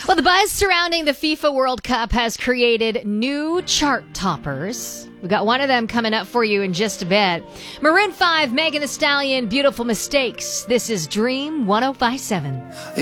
Well, the buzz surrounding the FIFA World Cup has created new chart toppers. We got one of them coming up for you in just a bit. Maroon 5, Megan Thee Stallion, Beautiful Mistakes. This is Dream 105.7.